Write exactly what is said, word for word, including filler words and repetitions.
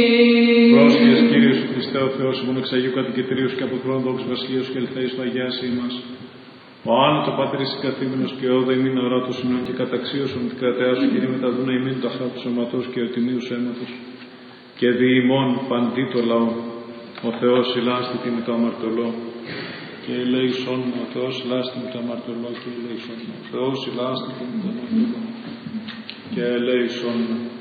Πρόσχες Κύριε σου Χριστέ ο Θεός, ημών εξ Αγίου Κατοικητηρίου και από χρόνου δόξου Βασιλείου και ελθέης του Αγιάσι μας. Ο Άνω το Πατρίς συγκαθήμενος και όδο ημίν οράτος συνών και καταξίωσον την κρατέα σου Κύριε μεταδούνα ημίν το αχά του σωματός και ο τιμίου αίματος. Και δι' ημών παντί το λαό, ο Θεός ηλάστη με το αμαρτωλό. Και ελέησον ο Θεός ηλάστη με το αμαρτωλό και ελέησον ο Θεός ηλάστη με το αμαρτωλό. Και ελέησον